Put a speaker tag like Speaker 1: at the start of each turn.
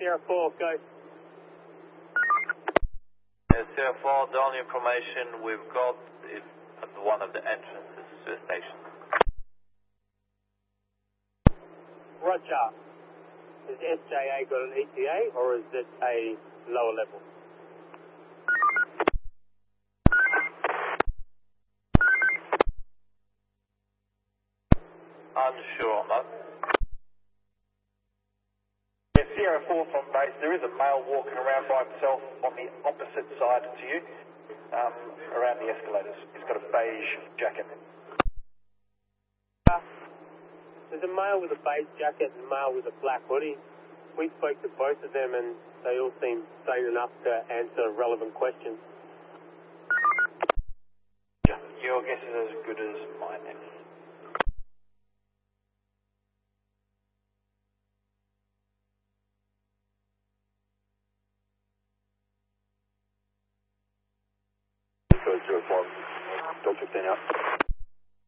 Speaker 1: Sierra 4, go.
Speaker 2: Sierra 4, the only information we've got is at one of the entrances to the station.
Speaker 1: Roger. Has SJA got an ETA or is it a lower level?
Speaker 2: Unsure on that.
Speaker 3: Yeah, Sierra 4 from base, there is a male walking around by himself on the opposite side to you, around the escalators. He's got a beige jacket.
Speaker 1: There's a male with a beige jacket and a male with a black hoodie. We spoke to both of them and they all seem sane enough to answer relevant questions.
Speaker 3: Your guess is as good as mine.
Speaker 4: Go 05, Dog 15 out.